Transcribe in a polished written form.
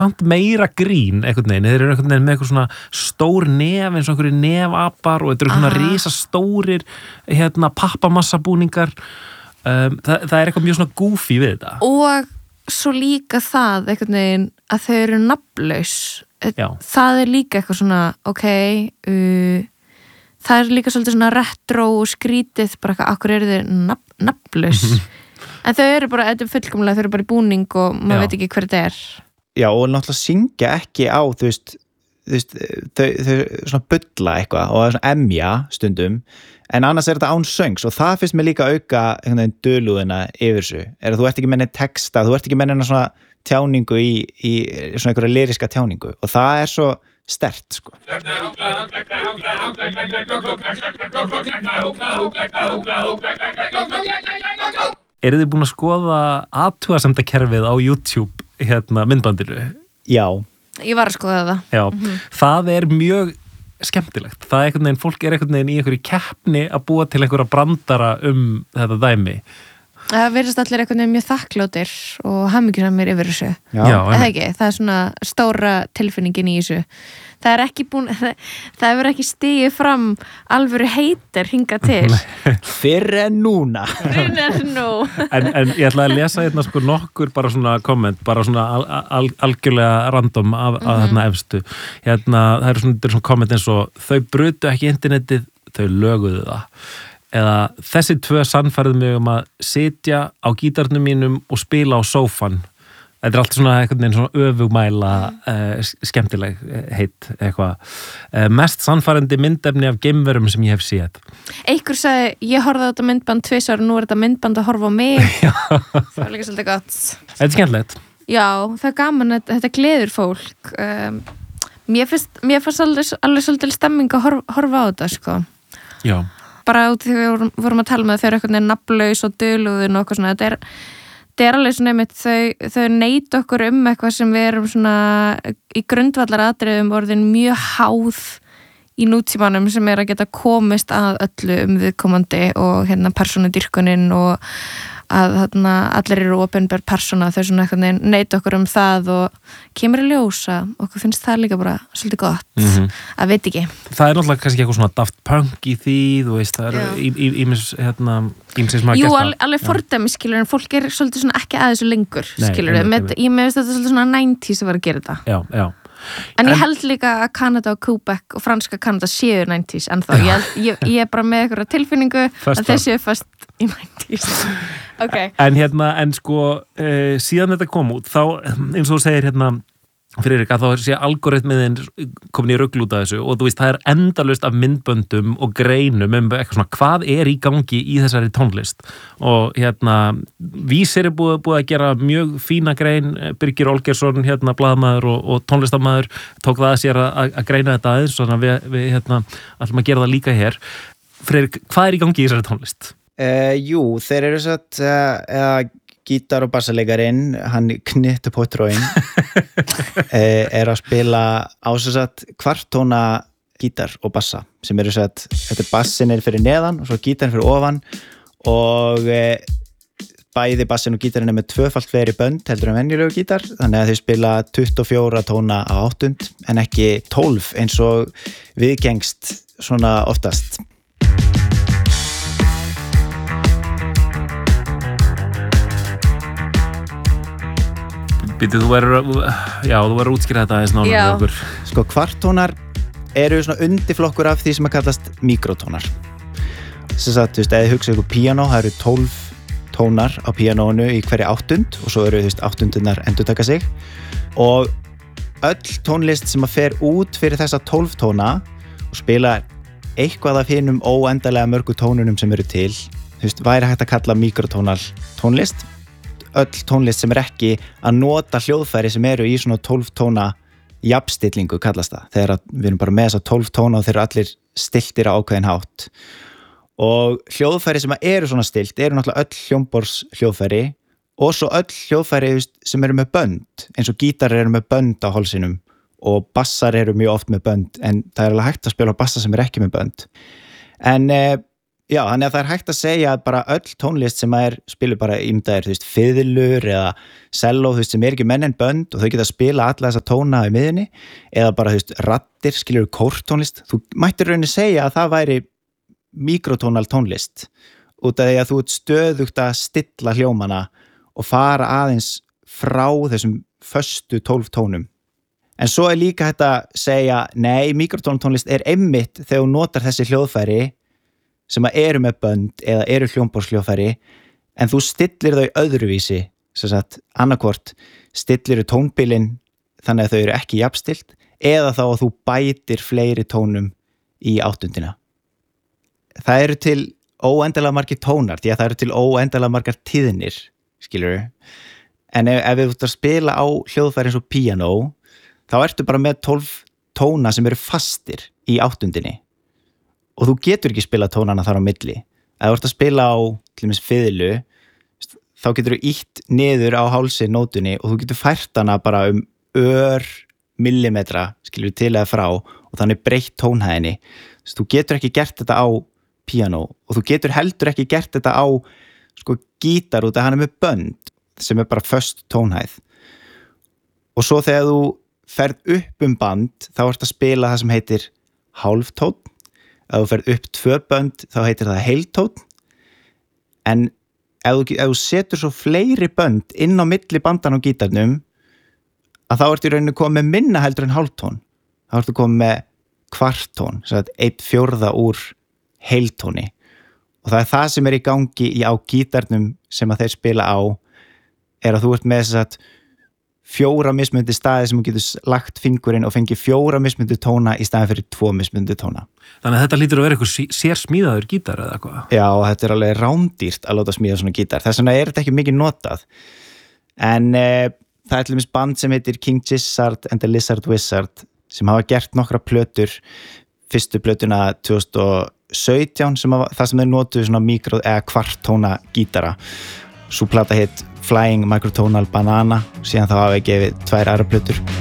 samt meira grín einhvern veginn, þeir eru einhvern veginn með eitthvað svona stór nef eins og einhverju nefapar og þetta eru svona risastórir pappamassabúningar það er eitthvað mjög svona goofy við þetta og svo líka það einhvern veginn að þau eru nafnlaus það er líka eitthvað svona það er líka svolítið svona retro og skrítið bara eitthvað, akkur eru þau nafnlaus en þau eru bara, þetta er fullkomlega þau eru bara í búning og maður veit ekki hver þetta er Já, og náttúrulega syngja ekki á þú veist þau svona bulla eitthvað og svona emja stundum en annars er þetta án söngs og það finnst mér líka auka einhvern veginn dulúðina yfir þessu er að þú ert ekki með neitt texta, þú ert ekki með neina svona tjáningu í svona einhverja lyriska tjáningu og það er svo sterkt sko Eru þið búin að skoða athugasemdakerfið á YouTube myndbandinu? Já. Ég var að skoða það. Já, það er mjög skemmtilegt. Það er einhvern veginn, fólk er einhvern veginn í einhverju keppni að búa til einhverja brandara þetta dæmi. Það verðist allir einhvern veginn mjög þakkláttir og hamingjusamir yfir þessu. Já, eða ekki, það er svona stóra tilfinningin í þessu. Það er ekki það hefur ekki stigið fram alvöru heitir hingað til. Fyrr en núna. Fyrr en nú. En ég ætla að lesa hérna sko nokkur bara svona komment, bara svona algjörlega random af þarna efstu. Það eru svona komment eins og þau brutu ekki internetið, þau löguðu það. Eða þessi tvö sannfærðu mig að sitja á gítarnum mínum og spila á sófan. Þetta er allt svona einhvern veginn svona öfugmæla skemmtileg heitt eitthvað. Mest sannfærandi myndefni af geimverum sem ég hef séð. Einhver sagði, ég horfði á þetta myndband 2 ára og nú er þetta myndband að horfa á mig. Það er líka svolítið gott. Þetta er skemmtilegt. Já, það er gaman, þetta gleður fólk. Mér fannst alveg svolítið stemming að horfa á þetta, sko. Já. Bara út því við vorum að tala með þau eru eitthvað nafnlaus og dulúðin og eitthvað svona, þetta er alveg svona einmitt, þau neita okkur eitthvað sem við erum svona í grundvallar atriðum orðin mjög háð í nútímanum sem er að geta komist að öllu viðkomandi og persónudýrkunin og að allir eru opinber persóna, þau svona eitthvað neita okkur það og kemur í ljósa okkur finnst það líka bara svolítið gott að veit ekki. Það er náttúrulega kannski eitthvað svona Daft Punk í því, þú veist, það er ímis sem að Jú, alveg fordæmi skilur en fólk er svolítið svona ekki að þessu lengur skilur við, ég veist þetta svolítið svona 90s að vera að gera þetta. Já. En ég held líka að Kanada og Quebec og franska Kanada séu 90s ennþá, ég er bara með eitthvað tilfinningu að þeir séu fast í 90s. Okay. En sko síðan þetta kom út þá eins og þú segir Friðrik að þá sé algoritmiðin komin í rugl út af þessu og þú veist það er endalaust af myndböndum og greinum eitthvað svona hvað er í gangi í þessari tónlist og Vísir er búið að gera mjög fína grein, Birgir Olgeirsson blaðamaður og tónlistarmaður tók það að sér að greina þetta aðeins og við ætlum að gera það líka hér. Friðrik, hvað er í gangi í þessari tónlist? Jú, þeir eru satt gítar- og bassalegarinn, hann Knitte Poitróin er að spila á satt kvartóna gítar og bassa sem eru satt, þetta bassin er fyrir neðan og svo gítarinn fyrir ofan og bæði bassin og gítarinn er með 2-falt fleiri bönd heldur en venjulegu gítar, þannig að þeir spila 24 tóna á 8 en ekki 12 eins og viðgengst svona oftast. Þú verður að útskýra þetta aðeins nálega með okkur. Sko, kvartónar eru svona undirflokkur af því sem að kallast mikrotónar. Þess að, þú veist, eða hugsa ykkur píanó, það eru 12 tónar á píanónu í hverja 8 og svo eru, þú veist, 8-undirnar endurtaka sig. Og öll tónlist sem að fer út fyrir þessa 12 tóna og spila eitthvað af hinum óendanlega mörgu tónunum sem eru til, þú veist, væri hægt að kalla mikrotónal tónlist. Öll tónlist sem er ekki að nota hljóðfæri sem eru í svona 12 tóna jafnstillingu kallast það. Þegar við erum bara með þessa 12 tóna og þeir eru allir stiltir á ákveðin hátt. Og hljóðfæri sem eru svona stilt eru náttúrulega öll hljómbors hljóðfæri og svo öll hljóðfæri sem eru með bönd, eins og gítarar eru með bönd á hálsinum og bassar eru mjög oft með bönd en það er alveg hægt að spila á bassa sem eru ekki með bönd. En Já, þannig að það hægt að segja að bara öll tónlist sem spilur bara ímdaðir, þú veist, fiðlur eða selló, þú veist, sem ekki menn en bönd og þau geta að spila alla þessa tóna í miðunni eða bara, þú veist, raddir, skilur kórtónlist. Þú mættir rauninni segja að það væri mikrotónal tónlist út af því að þú ert stöðugt að stilla hljómana og fara aðeins frá þessum föstu 12 tónum. En svo líka hægt að segja, nei, mikrotónaltónlist einmitt þegar þú notar þessi hljóðfæri sem eru með bönd eða eru hljómborðshljóðfæri en þú stillir þau öðruvísi, sem sagt, annarkvort stillir tónbilin þannig að þau eru ekki jafnstilt eða þá að þú bætir fleiri tónum í áttundina. Það eru til óendanlega margir tónar, því að það eru til óendanlega margar tíðnir, skilurðu. En ef við út að spila á hljóðfæri eins og píanó, þá ertu bara með 12 tóna sem eru fastir í áttundinni. Og þú getur ekki spila tónana þar á milli. Ef þú ert að spila á til dæmis fiðlu, þá getur þú ítt niður á hálsi nótunni og þú getur fært hana bara millimetra, skilur til eða frá og þannig breytt tónhæðinni. Þú getur ekki gert þetta á píanó og þú getur heldur ekki gert þetta á gítar út af hann með bönd sem bara föst tónhæð. Og svo þegar þú ferð upp band, þá ert að spila það sem heitir hálftónn. Ef þú ferð upp 2 bönd, þá heitir það heiltónn. En ef þú setur svo fleiri bönd inn á milli bandan á gítarnum, að þá ertu í rauninu komið með minna heldur en hálftón. Þá ertu komið með kvarttón, 1/4 úr heiltóni. Og það það sem í gangi á gítarnum sem að þeir spila á, að þú ert með 4 mismunandi staði sem þú getur lagt fingurinn og fengið 4 mismunandi tóna í staðin fyrir 2 mismunandi tóna. Þannig að þetta lítur að vera eitthvað sér smíðaður gítar eða eitthvað? Já, þetta alveg rándýrt að láta smíða svona gítar. Þess vegna þetta ekki mikið notað. En það til dæmis band sem heitir King Gizzard and the Lizard Wizard sem hafa gert nokkra plötur, fyrstu plötuna 2017 það sem þeir notuðu svona mikro- eða kvarttóna gítara. Sú plata heit Flying Microtonal Banana, síðan þá hafa ég gefið 2 aðra plötur.